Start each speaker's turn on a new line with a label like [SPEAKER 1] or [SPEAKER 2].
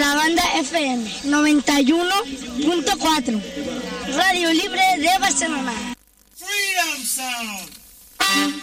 [SPEAKER 1] la banda FM 91.4, Radio Libre de Barcelona.
[SPEAKER 2] Freedom Sound.